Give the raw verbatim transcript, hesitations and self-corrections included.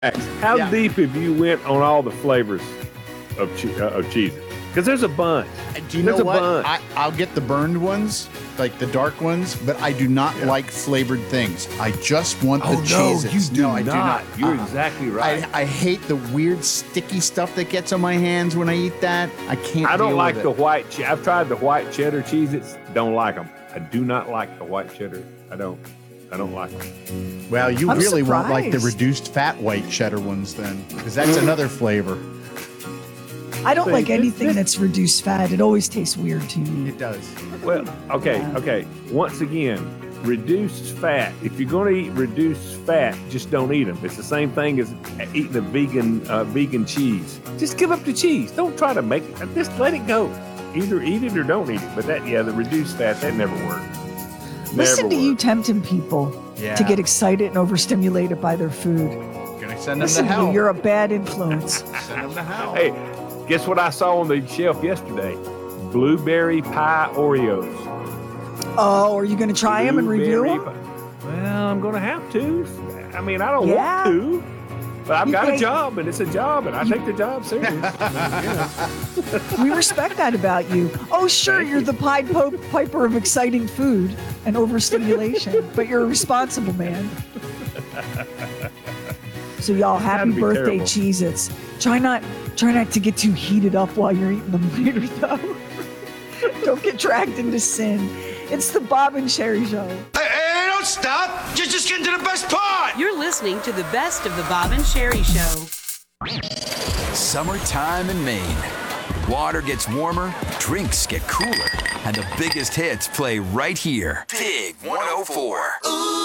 How Yeah. deep have you went on all the flavors of che- uh, of cheese? Because there's a bunch. Do you There's know a what? bunch. I, I'll get the burned ones, like the dark ones, but I do not Yeah. like flavored things. I just want the Oh, no, cheeses. you do no, I do not. not. You're Uh-uh. exactly right. I, I hate the weird sticky stuff that gets on my hands when I eat that. I can't. I don't deal like with the it. white. Che- I've tried the white cheddar Cheez-Its. Don't like them. I do not like the white cheddar. I don't. I don't like them. Well, you I'm really want like the surprised. reduced fat white cheddar ones then, because that's another flavor. I don't See, like this- anything this- that's reduced fat. It always tastes weird to me. It does. Well, okay, Yeah. okay. Once again, reduced fat. If you're going to eat reduced fat, just don't eat them. It's the same thing as eating a vegan uh, vegan cheese. Just give up the cheese. Don't try to make it. Just let it go. Either eat it or don't eat it. But that, yeah, the reduced fat, that never worked. Listen Never to you worked. tempting people Yeah. to get excited and overstimulated by their food. Gonna send them Listen to to hell. you. You're a bad influence. Send them to hell. Hey, guess what I saw on the shelf yesterday? Blueberry pie Oreos. Oh, are you going to try them and review Blueberry them? pi- Well, I'm going to have to. I mean, I don't Yeah. want to, but I've You got a think- job, and it's a job, and I take the job serious. We respect that about you. Oh, sure, Thank you're you. the Pied Po- Piper of exciting food and overstimulation, but you're a responsible man. So y'all, That'd happy be birthday, terrible. Cheez-Its. Try not, try not to get too heated up while you're eating them later, though. Don't get dragged into sin. It's the Bob and Sherry Show. Hey, hey, don't stop! Just, just get to the best part! You're listening to the best of the Bob and Sherry Show. Summertime in Maine. Water gets warmer, drinks get cooler, and the biggest hits play right here. Big one oh four.